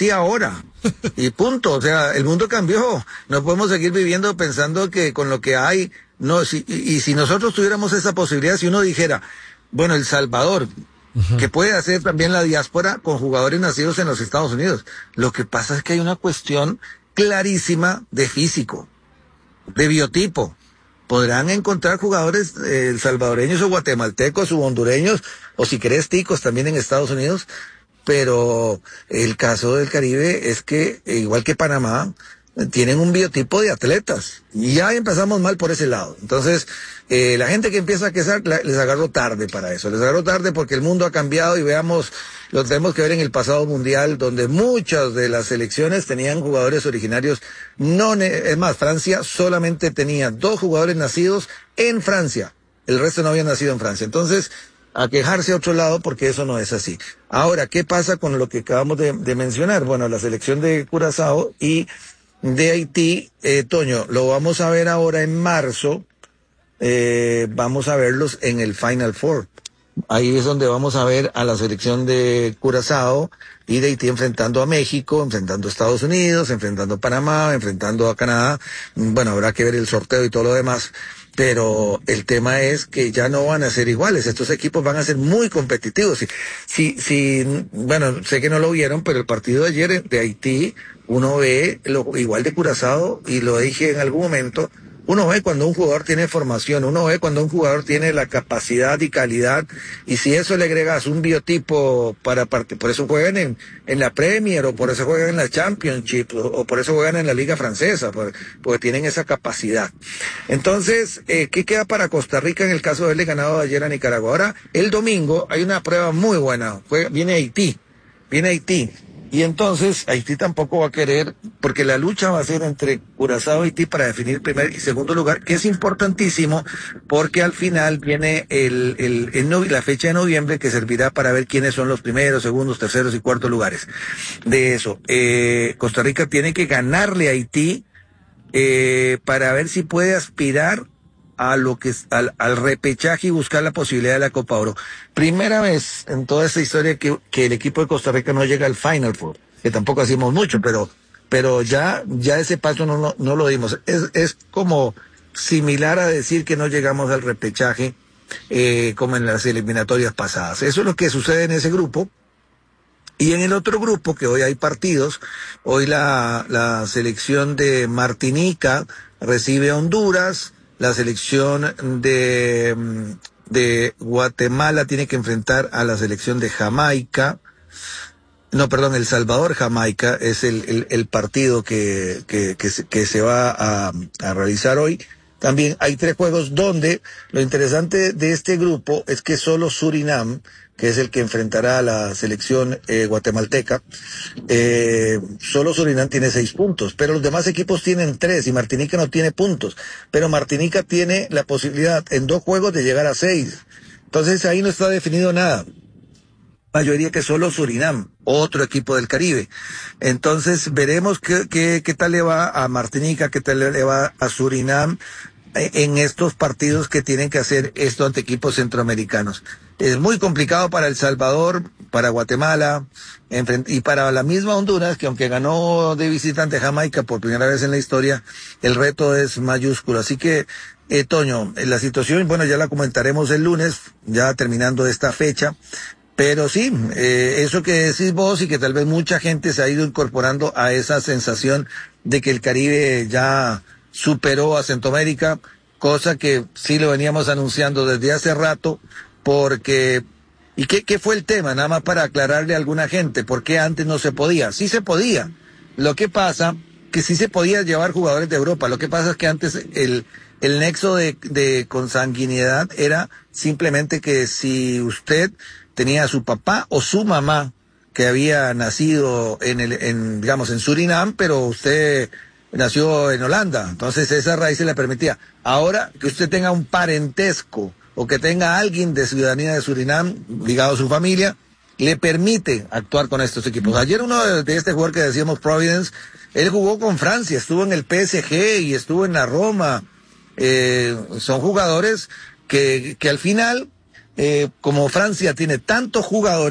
así ahora. Y punto. O sea, el mundo cambió. No podemos seguir viviendo pensando que con lo que hay, no, y si nosotros tuviéramos esa posibilidad, si uno dijera, bueno, El Salvador, que puede hacer también la diáspora con jugadores nacidos en los Estados Unidos. Lo que pasa es que hay una cuestión clarísima de físico, de biotipo. Podrán encontrar jugadores salvadoreños o guatemaltecos o hondureños, o si querés ticos también en Estados Unidos, pero el caso del Caribe es que, igual que Panamá, tienen un biotipo de atletas, y ya empezamos mal por ese lado. Entonces, la gente que empieza a quejar, les agarró tarde para eso, les agarró tarde porque el mundo ha cambiado, y veamos, lo tenemos que ver en el pasado mundial, donde muchas de las selecciones tenían jugadores originarios, es más, Francia solamente tenía 2 jugadores nacidos en Francia, el resto no había nacido en Francia. Entonces, a quejarse a otro lado, porque eso no es así. Ahora, ¿qué pasa con lo que acabamos de mencionar? Bueno, la selección de Curazao y de Haití, Toño, lo vamos a ver ahora en marzo, vamos a verlos en el Final Four. Ahí es donde vamos a ver a la selección de Curazao y de Haití enfrentando a México, enfrentando a Estados Unidos, enfrentando a Panamá, enfrentando a Canadá. Bueno, habrá que ver el sorteo y todo lo demás. Pero el tema es que ya no van a ser iguales. Estos equipos van a ser muy competitivos. Bueno, sé que no lo vieron, pero el partido de ayer de Haití, uno ve igual de Curazao, y lo dije en algún momento, uno ve cuando un jugador tiene formación, uno ve cuando un jugador tiene la capacidad y calidad, y si eso le agregas un biotipo por eso juegan en la Premier, o por eso juegan en la Championship, o por eso juegan en la Liga Francesa, porque tienen esa capacidad. Entonces, ¿qué queda para Costa Rica en el caso de haberle ganado ayer a Nicaragua? Ahora, el domingo, hay una prueba muy buena, viene Haití. Y entonces Haití tampoco va a querer, porque la lucha va a ser entre Curazao y Haití para definir primer y segundo lugar, que es importantísimo, porque al final viene la fecha de noviembre, que servirá para ver quiénes son los primeros, segundos, terceros y cuartos lugares de eso. Costa Rica tiene que ganarle a Haití para ver si puede aspirar a lo que al repechaje y buscar la posibilidad de la Copa Oro. Primera vez en toda esta historia que el equipo de Costa Rica no llega al Final Four, que tampoco hacemos mucho, pero ya ese paso no lo dimos. Es como similar a decir que no llegamos al repechaje como en las eliminatorias pasadas. Eso es lo que sucede en ese grupo. Y en el otro grupo, que hoy hay partidos, hoy la selección de Martinica recibe a Honduras, la selección de Guatemala tiene que enfrentar a la selección de Jamaica. No, perdón, El Salvador, Jamaica es el partido que se va a realizar hoy. También hay 3 juegos donde lo interesante de este grupo es que solo Surinam, que es el que enfrentará a la selección guatemalteca, solo Surinam tiene 6 puntos, pero los demás equipos tienen 3 y Martinica no tiene puntos, pero Martinica tiene la posibilidad en 2 juegos de llegar a 6. Entonces ahí no está definido nada. Mayoría que solo Surinam, otro equipo del Caribe. Entonces veremos qué tal le va a Martinica, qué tal le va a Surinam en estos partidos que tienen que hacer esto ante equipos centroamericanos. Es muy complicado para El Salvador, para Guatemala y para la misma Honduras, que aunque ganó de visitante Jamaica por primera vez en la historia, el reto es mayúsculo. Así que, Toño, la situación, bueno, ya la comentaremos el lunes, ya terminando esta fecha. Pero sí, eso que decís vos, y que tal vez mucha gente se ha ido incorporando a esa sensación de que el Caribe ya superó a Centroamérica, cosa que sí lo veníamos anunciando desde hace rato, porque... ¿Y qué fue el tema? Nada más para aclararle a alguna gente, ¿por qué antes no se podía? Sí se podía. Lo que pasa, que sí se podía llevar jugadores de Europa. Lo que pasa es que antes el nexo de consanguinidad era simplemente que si usted tenía a su papá o su mamá que había nacido digamos, en Surinam, pero usted nació en Holanda, entonces esa raíz se le permitía. Ahora que usted tenga un parentesco o que tenga alguien de ciudadanía de Surinam ligado a su familia, le permite actuar con estos equipos. Ayer uno de este jugador que decíamos, Providence, él jugó con Francia, estuvo en el PSG y estuvo en la Roma. Son jugadores que al final, como Francia tiene tantos jugadores,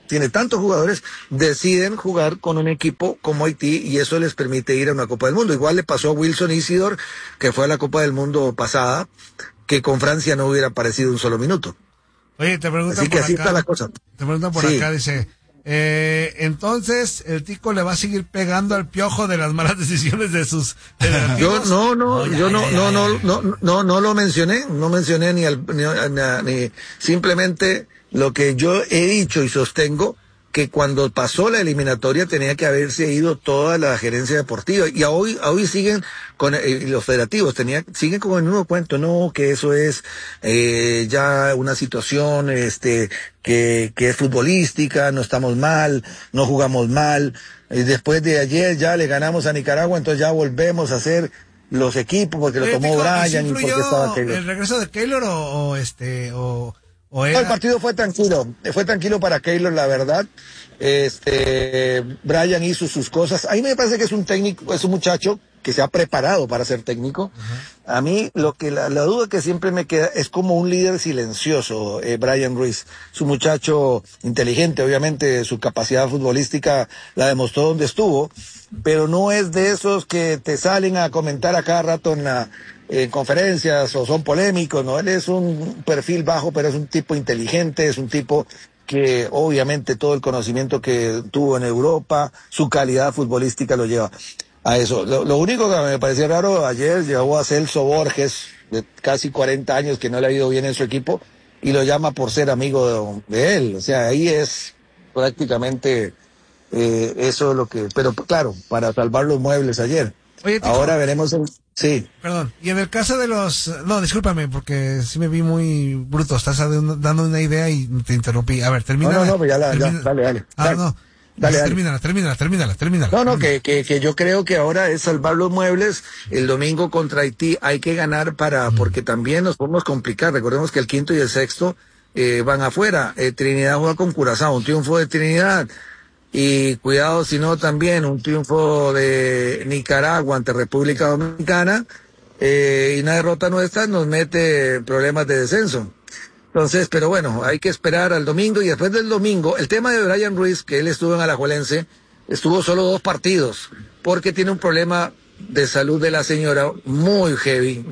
tiene tantos jugadores, deciden jugar con un equipo como Haití y eso les permite ir a una Copa del Mundo. Igual le pasó a Wilson Isidor, que fue a la Copa del Mundo pasada, que con Francia no hubiera aparecido un solo minuto. Oye, te preguntan así que por así acá, está la cosa. Te preguntan por acá, dice, entonces el Tico le va a seguir pegando al Piojo de las malas decisiones de sus yo no lo mencioné, no mencioné ni simplemente lo que yo he dicho y sostengo, que cuando pasó la eliminatoria tenía que haberse ido toda la gerencia deportiva y hoy siguen con los federativos siguen como en el mismo cuento, no, que eso es ya una situación que es futbolística, no estamos mal, no jugamos mal, después de ayer ya le ganamos a Nicaragua, entonces ya volvemos a hacer los equipos porque lo tomó Brian y porque estaba Keylor. ¿El regreso de Keylor o era... No, el partido fue tranquilo para Keylor, la verdad. Brian hizo sus cosas. A mí me parece que es un técnico, es un muchacho que se ha preparado para ser técnico. Uh-huh. A mí la duda que siempre me queda es como un líder silencioso, Brian Ruiz. Es un muchacho inteligente, obviamente su capacidad futbolística la demostró donde estuvo, pero no es de esos que te salen a comentar a cada rato en conferencias o son polémicos, ¿no? Él es un perfil bajo, pero es un tipo inteligente, es un tipo que obviamente todo el conocimiento que tuvo en Europa, su calidad futbolística lo lleva a eso. Lo único que me parecía raro, ayer llevó a Celso Borges, de casi 40 años, que no le ha ido bien en su equipo, y lo llama por ser amigo de él. O sea, ahí es prácticamente eso es lo que... Pero claro, para salvar los muebles ayer. Oye, Tico, ahora veremos sí. Perdón, y en el caso de los... No, discúlpame, porque sí me vi muy bruto. Estás dando una idea y te interrumpí. A ver, termina. No, pues ya, dale. No. Dale. Termínala. No, que yo creo que ahora es salvar los muebles. El domingo contra Haití hay que ganar porque también nos podemos complicar. Recordemos que el quinto y el sexto van afuera. Trinidad juega con Curazao, un triunfo de Trinidad. Y cuidado si no también un triunfo de Nicaragua ante República Dominicana y una derrota nuestra nos mete problemas de descenso. Entonces, pero bueno, hay que esperar al domingo y después del domingo, el tema de Brian Ruiz, que él estuvo en Alajuelense, estuvo solo 2 partidos porque tiene un problema de salud de la señora muy heavy,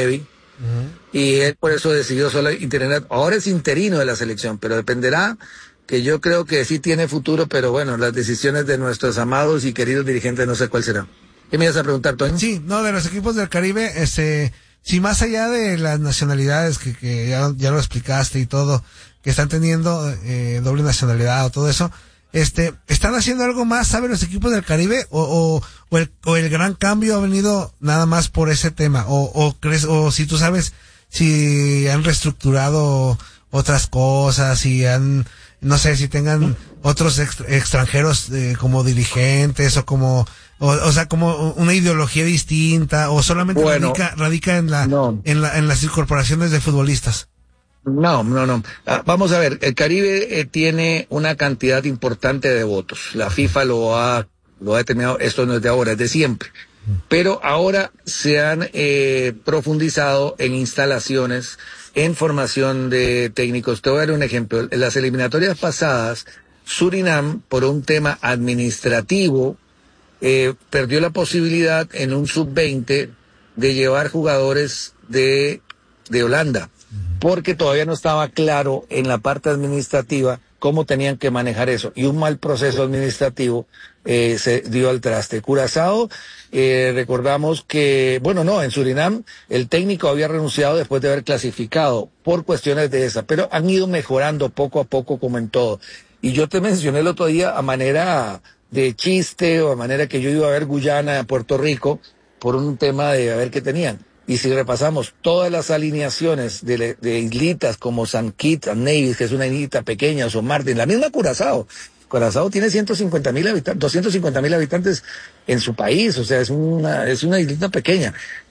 y él por eso decidió solo internar. Ahora es interino de la selección, pero dependerá, que yo creo que sí tiene futuro, pero bueno, las decisiones de nuestros amados y queridos dirigentes no sé cuál será. ¿Qué me ibas a preguntar, Toño? Sí, no, de los equipos del Caribe, si más allá de las nacionalidades que ya lo explicaste y todo, que están teniendo doble nacionalidad o todo eso, ¿están haciendo algo más, saben los equipos del Caribe? O el gran cambio ha venido nada más por ese tema? O crees, o si tú sabes si han reestructurado otras cosas, si han... No sé, si tengan otros extranjeros como dirigentes o como, o sea, como una ideología distinta o solamente radica en las incorporaciones de futbolistas. No. Vamos a ver, el Caribe tiene una cantidad importante de votos. La FIFA lo ha determinado, esto no es de ahora, es de siempre. Pero ahora se han profundizado en instalaciones, en formación de técnicos. Te voy a dar un ejemplo. En las eliminatorias pasadas, Surinam, por un tema administrativo, perdió la posibilidad en un sub-20 de llevar jugadores de Holanda, porque todavía no estaba claro en la parte administrativa cómo tenían que manejar eso. Y un mal proceso administrativo se dio al traste. Curazao, recordamos que, en Surinam el técnico había renunciado después de haber clasificado por cuestiones de esa, pero han ido mejorando poco a poco como en todo. Y yo te mencioné el otro día a manera de chiste o a manera que yo iba a ver Guyana, Puerto Rico, por un tema de a ver qué tenían. Y si repasamos todas las alineaciones de islitas como San Kitts and Nevis, que es una islita pequeña, o San Martín, la misma Curazao. Curazao tiene 150,000 habitantes, 250,000 habitantes en su país, o sea, es una islita pequeña.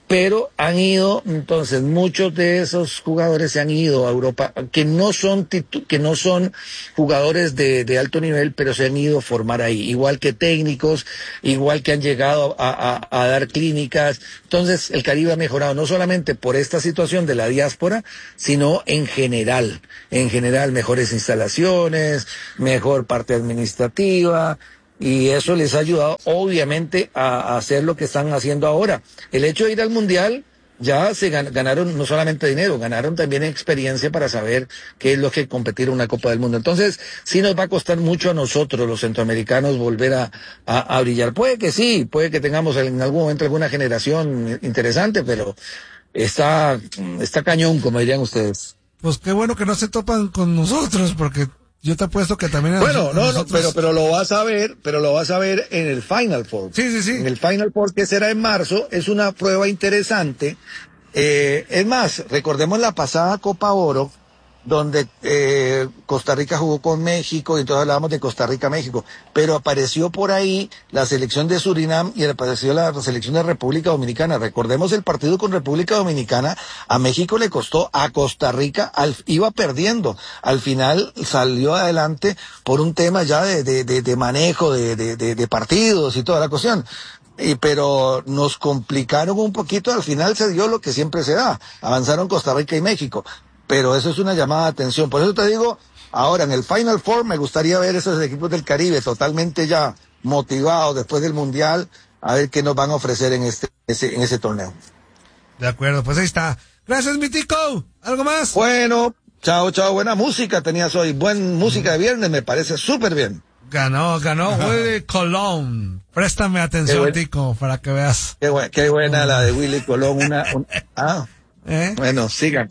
pero han ido, entonces, muchos de esos jugadores se han ido a Europa, que no son jugadores de alto nivel, pero se han ido a formar ahí, igual que técnicos, igual que han llegado a dar clínicas. Entonces, el Caribe ha mejorado, no solamente por esta situación de la diáspora, sino en general, mejores instalaciones, mejor parte administrativa, y eso les ha ayudado obviamente a hacer lo que están haciendo ahora. El hecho de ir al Mundial, ya se ganaron no solamente dinero, ganaron también experiencia para saber qué es lo que competir en una Copa del Mundo. Entonces, sí nos va a costar mucho a nosotros, los centroamericanos, volver a brillar. Puede que sí, puede que tengamos en algún momento alguna generación interesante, pero está cañón, como dirían ustedes. Pues qué bueno que no se topan con nosotros, porque yo te apuesto que también nosotros... pero lo vas a ver en el Final Four. Sí. En el Final Four, que será en marzo, es una prueba interesante. Es más, recordemos la pasada Copa Oro, donde Costa Rica jugó con México, y entonces hablábamos de Costa Rica-México, pero apareció por ahí la selección de Surinam y apareció la selección de República Dominicana. Recordemos el partido con República Dominicana, a México le costó, a Costa Rica iba perdiendo, al final salió adelante por un tema ya de manejo de partidos y toda la cuestión. Pero nos complicaron un poquito, al final se dio lo que siempre se da, avanzaron Costa Rica y México. Pero eso es una llamada de atención. Por eso te digo, ahora en el Final Four me gustaría ver esos equipos del Caribe totalmente ya motivados después del Mundial, a ver qué nos van a ofrecer en ese torneo. De acuerdo, pues ahí está. Gracias, mi tico. ¿Algo más? Bueno, chao, buena música tenías hoy. Buena música de viernes, me parece súper bien. Ganó Willy Colón. Préstame atención, tico, para que veas. Qué buena la de Willy Colón. Bueno, sigan,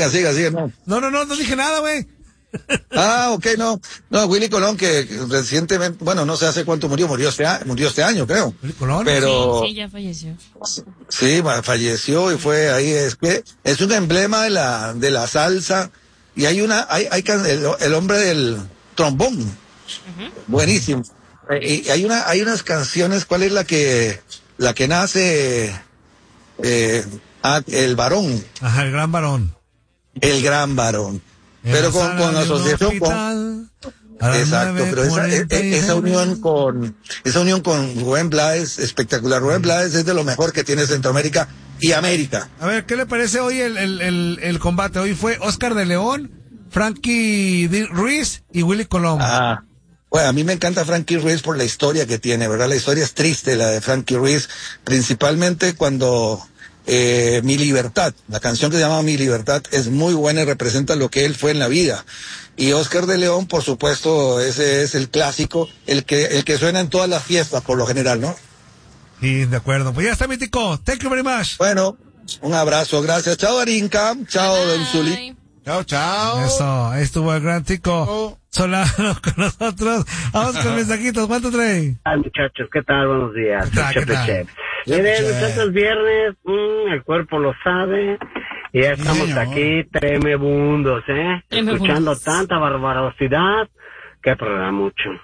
no dije nada, güey. Ok, no, Willy Colón, que recientemente, bueno, no sé hace cuánto murió este año, creo. ¿Willy Colón? Pero sí, ya falleció. Sí, falleció y fue ahí, es que es un emblema de la salsa, y hay el hombre del trombón, buenísimo. Y hay unas canciones, ¿cuál es la que nace? El varón. Ajá, el gran varón. El gran varón. Pero con asociación con... Exacto, pero esa unión con Rubén Blades, espectacular. Rubén Blades es de lo mejor que tiene Centroamérica y América. A ver, ¿qué le parece hoy el combate? Hoy fue Oscar de León, Frankie Ruiz y Willy Colón. Bueno, a mí me encanta Frankie Ruiz por la historia que tiene, ¿verdad? La historia es triste, la de Frankie Ruiz, principalmente cuando... Mi Libertad, la canción que se llama Mi Libertad es muy buena y representa lo que él fue en la vida. Y Oscar de León, por supuesto, ese es el clásico, el que suena en todas las fiestas por lo general, ¿no? Sí, de acuerdo. Pues ya está, mi tico. Thank you very much. Bueno, un abrazo, gracias. Chao, Darinka. Chao, Don Zuli. Chao. Eso, ahí estuvo el gran tico Solano con nosotros. Vamos con mensajitos. ¿Cuánto trae? Muchachos, ¿qué tal? Buenos días. ¿Qué tal? Miren, muchachos, viernes, el cuerpo lo sabe, y ya estamos aquí, tremebundos, escuchando tanta barbarosidad. Qué programa.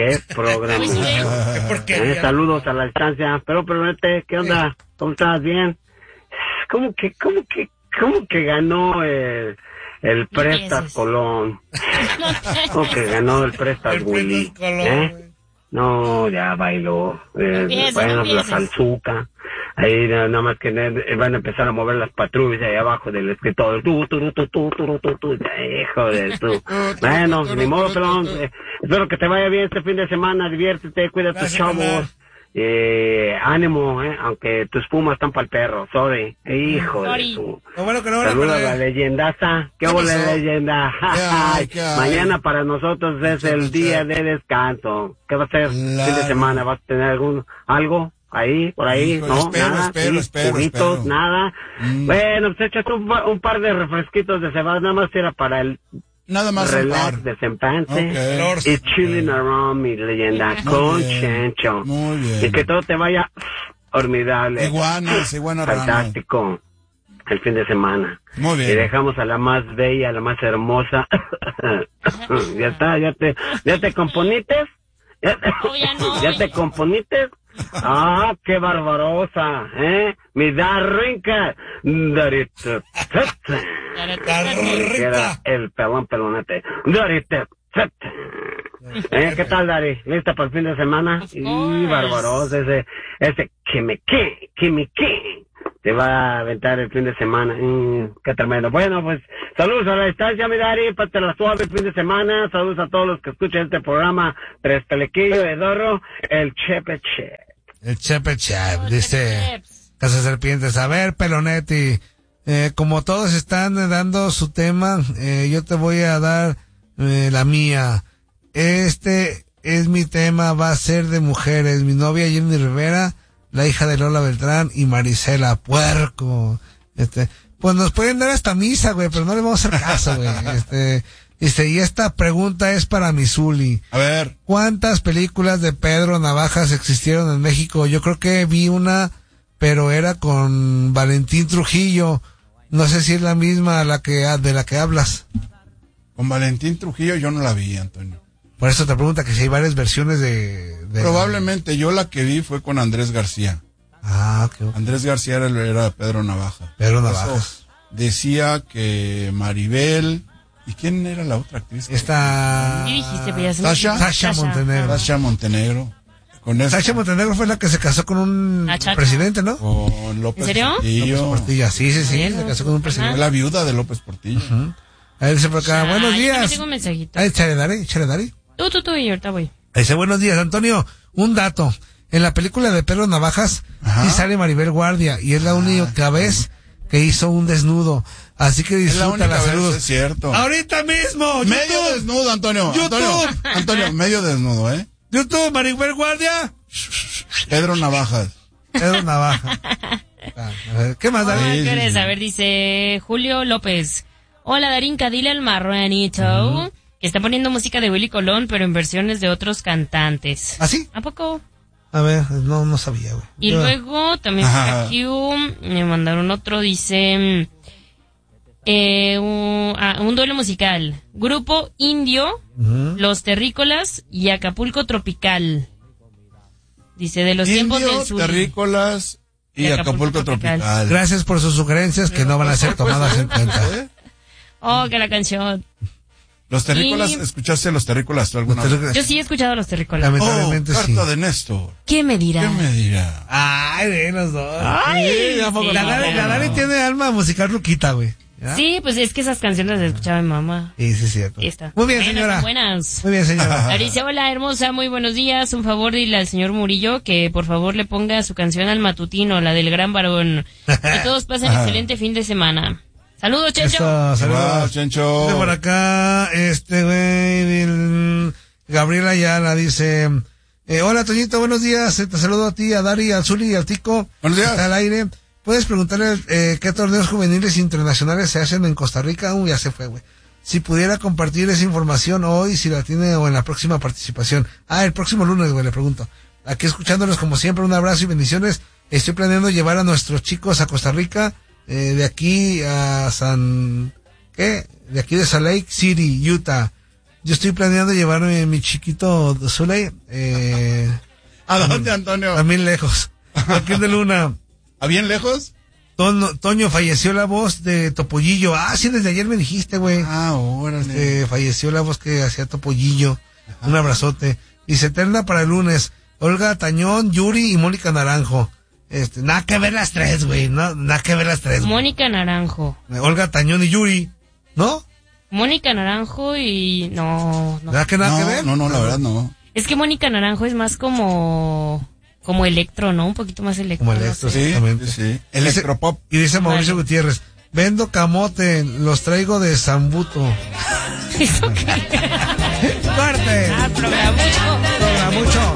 Saludos a la distancia, pero promete, ¿qué onda? ¿Cómo estás? ¿Bien? ¿Cómo que ganó el Prestas Colón? ¿Cómo que ganó el Prestas Willy? No, ya bailó. Bueno, la salsuca. Ahí nada más que van a empezar a mover las patrullas ahí abajo del escritorio. Hijo de tú. Bueno, ni modo, pelón. Espero que te vaya bien este fin de semana. Diviértete, cuida a tus chavos. Ánimo, aunque tus pumas están para el perro. Sorry. Hijo de tu. Saluda a la leyendaza. ¿Qué hubo la leyenda? Mañana para nosotros es el día de descanso. ¿Qué va a ser fin de semana? ¿Vas a tener algo ahí, por ahí? No, nada. Juguitos, nada. Bueno, pues échate un par de refresquitos de cebada. Nada más era para el relax, desempance, y chilling around, mi leyenda, con Chencho. Muy bien. Y que todo te vaya formidable. Iguanas, fantástico. El fin de semana. Muy bien. Y dejamos a la más bella, a la más hermosa. Ya está, ya te componites. ¿Ya te componites? Ah, qué barbarosa, Mi Darinka. Darita. Era el pelonete. Darita. ¿Qué tal, Dari? ¿Lista para el fin de semana? Y barbarosa, ese que me te va a aventar el fin de semana. Qué tremendo. Bueno, pues, saludos a la distancia, mi Dari, pate la suave el fin de semana. Saludos a todos los que escuchan este programa. Tres Telequillo de Dorro, el Chepe Chep. El Chepe Chep, dice Casa Serpientes. A ver, Pelonetti, como todos están dando su tema, yo te voy a dar la mía. Este es mi tema, va a ser de mujeres. Mi novia Jenny Rivera, la hija de Lola Beltrán y Marisela Puerco. Pues nos pueden dar esta misa, güey, pero no le vamos a hacer caso, güey. Dice, y esta pregunta es para Misuli. A ver. ¿Cuántas películas de Pedro Navajas existieron en México? Yo creo que vi una, pero era con Valentín Trujillo. No sé si es la misma de la que hablas. Con Valentín Trujillo yo no la vi, Antonio. Por eso te pregunta que si hay varias versiones de... Probablemente, yo la que vi fue con Andrés García. Ah, ok. Andrés García era Pedro Navaja. Pedro Navajas. Decía que Maribel... ¿Y quién era la otra actriz? Esta... ¿Qué dijiste? Pues Sasha Montenegro. Sasha Montenegro. Sasha Montenegro fue la que se casó con un presidente, ¿no? Con López. ¿En serio? Portillo. López Portillo, sí, se casó con un presidente. Fue la viuda de López Portillo. Ahí dice por acá, buenos días. Yo tengo un mensajito. Ahí, échale, Dari. Tú, y ahorita voy. Ahí dice, buenos días, Antonio. Un dato. En la película de Pedro Navajas, sí sale Maribel Guardia, y es la única vez que hizo un desnudo. Así que disfruta la salud. Es cierto. Ahorita mismo. Medio desnudo, Antonio. Antonio, medio desnudo, YouTube, Maribel Guardia. Pedro Navajas. Pedro Navajas. A ver, ¿qué más, Dari? ¿Qué querés? A ver, dice Julio López. Hola, Darinka, dile al marranito que está poniendo música de Willy Colón, pero en versiones de otros cantantes. ¿Ah, sí? ¿A poco? A ver, no sabía, güey. Y luego también por aquí me mandaron otro, dice un duelo musical. Grupo Indio, Los Terrícolas y Acapulco Tropical. Dice de los tiempos del sur. Terrícolas y Acapulco Tropical. Gracias por sus sugerencias que no van a ser tomadas en cuenta. Oh, que la canción. Los Terrícolas, ¿escuchaste Los Terrícolas tú alguna vez? Yo sí he escuchado Los Terrícolas. Lamentablemente sí. Carta de Néstor. ¿Qué me dirá? Ay, ven los dos. Ay, sí, la Dari tiene alma musical ruquita, güey. ¿Ya? Sí, pues es que esas canciones las escuchaba mi mamá. Sí, es cierto. Muy bien, señora. Buenas. Muy bien, señora. Dice, hola, hermosa, muy buenos días. Un favor, dile al señor Murillo que por favor le ponga su canción al matutino, la del gran varón. Que todos pasen excelente fin de semana. Saludos, Chencho. Saludos, Chencho. Dice por acá, güey, Gabriela Ayala dice, hola, Toñito, buenos días. Te saludo a ti, a Dari, al Zuli y al Tico. Buenos días. Está al aire. ¿Puedes preguntarle qué torneos juveniles internacionales se hacen en Costa Rica? Ya se fue, güey. Si pudiera compartir esa información hoy, si la tiene o en la próxima participación. El próximo lunes, güey, le pregunto. Aquí escuchándolos como siempre, un abrazo y bendiciones. Estoy planeando llevar a nuestros chicos a Costa Rica, de aquí a de aquí de Salt Lake City, Utah. Yo estoy planeando llevarme a mi chiquito Zuley, ¿a dónde, Antonio? También lejos. Aquí de Luna. ¿A bien lejos? Toño, falleció la voz de Topollillo. Sí, desde ayer me dijiste, güey. Órale. Falleció la voz que hacía Topollillo. Un abrazote. Dice, eterna para el lunes. Olga Tañón, Yuri y Mónica Naranjo. Nada que ver las tres, güey. Nada que ver las tres. Mónica Naranjo. Olga Tañón y Yuri, ¿no? Mónica Naranjo y... No. ¿Nada que ver? No, la verdad no. Es que Mónica Naranjo es más como electro, ¿no? Un poquito más electro. Como electro, no sé. Sí. Electropop. Y dice Mauricio Gutiérrez, vendo camote, los traigo de Zambuto. ¿Eso qué? ¡Fuerte! Programucho.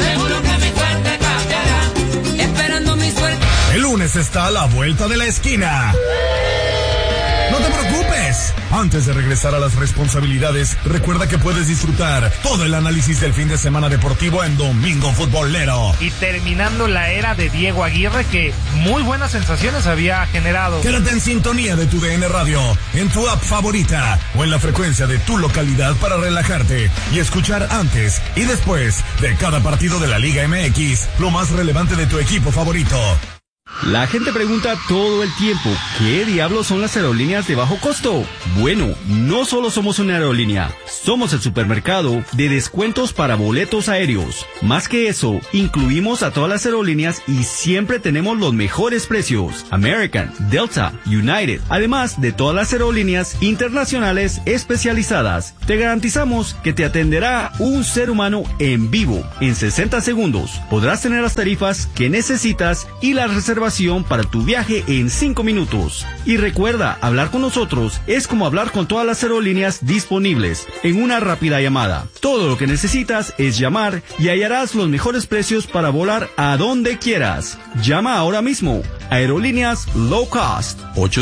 El lunes está a la vuelta de la esquina. No te preocupes. Antes de regresar a las responsabilidades, recuerda que puedes disfrutar todo el análisis del fin de semana deportivo en Domingo Futbolero. Y terminando la era de Diego Aguirre, que muy buenas sensaciones había generado. Quédate en sintonía de tu DN Radio, en tu app favorita o en la frecuencia de tu localidad para relajarte y escuchar antes y después de cada partido de la Liga MX, lo más relevante de tu equipo favorito. La gente pregunta todo el tiempo, ¿qué diablos son las aerolíneas de bajo costo? Bueno, no solo somos una aerolínea, somos el supermercado de descuentos para boletos aéreos. Más que eso, incluimos a todas las aerolíneas y siempre tenemos los mejores precios. American, Delta, United, además de todas las aerolíneas internacionales especializadas. Te garantizamos que te atenderá un ser humano en vivo. En 60 segundos podrás tener las tarifas que necesitas y la reservación para tu viaje en 5 minutos. Y recuerda, hablar con nosotros es como hablar con todas las aerolíneas disponibles en una rápida llamada. Todo lo que necesitas es llamar y hallarás los mejores precios para volar a donde quieras. Llama ahora mismo. Aerolíneas Low Cost.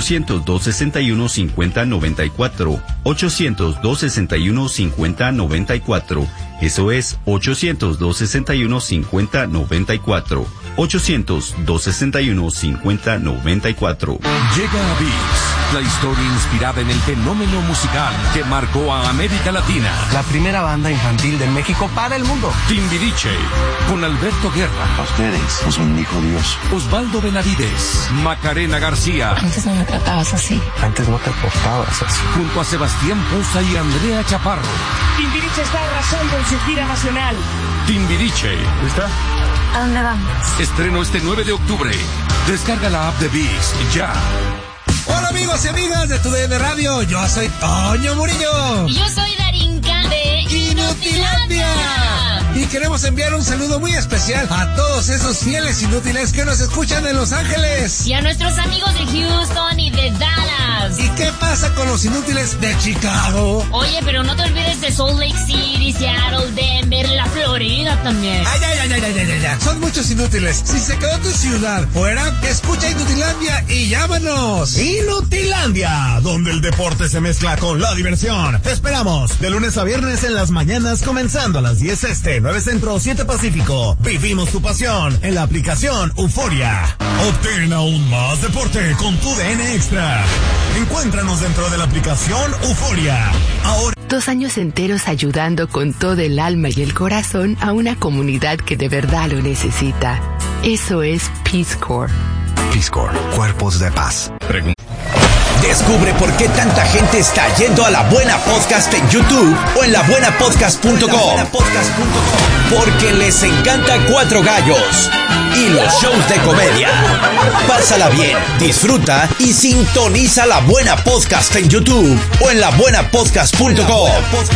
800-261-5094. 800-261-5094. Eso es 800-261-5094. 800-261-5094. Llega a ViX, la historia inspirada en el fenómeno musical que marcó a América Latina. La primera banda infantil de México para el mundo. Timbiriche, con Alberto Guerra. Ustedes nos bendijo Dios. Osvaldo Benavides, Macarena García. Antes no me tratabas así. Antes no te portabas así. Junto a Sebastián Poza y Andrea Chaparro. Timbiriche está arrasando en su gira nacional. Timbiriche. ¿Está? ¿A dónde vamos? Estreno este 9 de octubre. Descarga la app de ViX ya. Hola amigos y amigas de TUDN Radio, yo soy Toño Murillo. Y yo soy Darinka de Inutilandia. Y queremos enviar un saludo muy especial a todos esos fieles inútiles que nos escuchan en Los Ángeles. Y a nuestros amigos de Houston y de Dallas. ¿Y qué pasa con los inútiles de Chicago? Oye, pero no te olvides de Salt Lake City, Seattle, Denver, la Florida también. Ay. Son muchos inútiles. Si se quedó tu ciudad fuera, escucha Inutilandia y llámanos. Inutilandia, donde el deporte se mezcla con la diversión. Te esperamos de lunes a viernes en las mañanas, comenzando a las 10 este, 9 centro, 7 pacífico. Vivimos tu pasión en la aplicación Euforia. Obtén aún más deporte con TUDN Extra. Encuéntranos dentro de la aplicación Euforia. Ahora 2 años enteros ayudando con todo el alma y el corazón a una comunidad que de verdad lo necesita. Eso es Peace Corps. Peace Corps, Cuerpos de Paz. Descubre por qué tanta gente está yendo a La Buena Podcast en YouTube o en labuenapodcast.com. Porque les encanta Cuatro Gallos y los shows de comedia. Pásala bien, disfruta y sintoniza La Buena Podcast en YouTube o en labuenapodcast.com.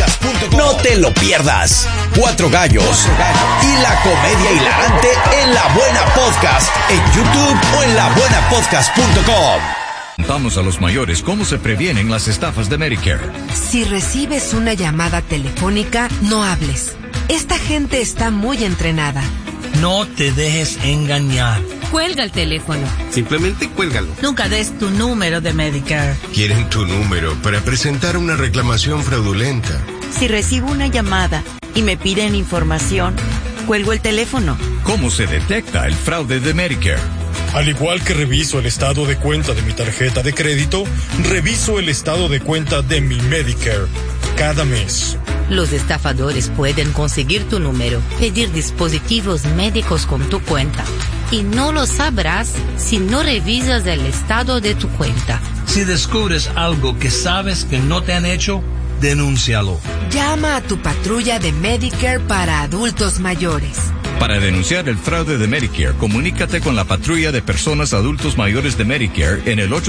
No te lo pierdas. Cuatro Gallos y la comedia hilarante en La Buena Podcast en YouTube o en labuenapodcast.com. Contamos a los mayores cómo se previenen las estafas de Medicare. Si recibes una llamada telefónica, no hables. Esta gente está muy entrenada. No te dejes engañar. Cuelga el teléfono. Simplemente cuélgalo. Nunca des tu número de Medicare. Quieren tu número para presentar una reclamación fraudulenta. Si recibo una llamada y me piden información, cuelgo el teléfono. ¿Cómo se detecta el fraude de Medicare? Al igual que reviso el estado de cuenta de mi tarjeta de crédito, reviso el estado de cuenta de mi Medicare cada mes. Los estafadores pueden conseguir tu número, pedir dispositivos médicos con tu cuenta. Y no lo sabrás si no revisas el estado de tu cuenta. Si descubres algo que sabes que no te han hecho, denúncialo. Llama a tu patrulla de Medicare para adultos mayores. Para denunciar el fraude de Medicare, comunícate con la patrulla de personas adultos mayores de Medicare en el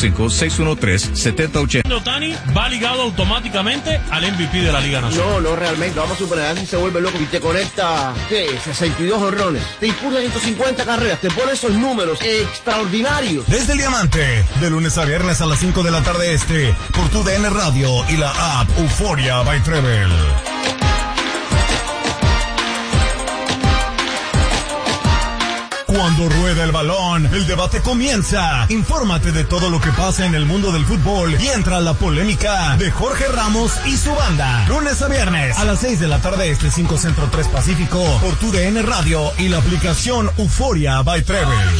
855-613-7080. Otani va ligado automáticamente al MVP de la Liga Nacional. No, realmente. Vamos a suponer, si se vuelve loco y te conecta, 62 honrones, te impulsa 150 carreras, te pone esos números extraordinarios. Desde el Diamante, de lunes a viernes a las 5 de la tarde este, por TUDN Radio y la app Euforia by Treble. Cuando rueda el balón, el debate comienza. Infórmate de todo lo que pasa en el mundo del fútbol y entra a la polémica de Jorge Ramos y su banda. Lunes a viernes a las 6 de la tarde este, 5 centro 3 pacífico por TUDN Radio y la aplicación Euforia by Treble.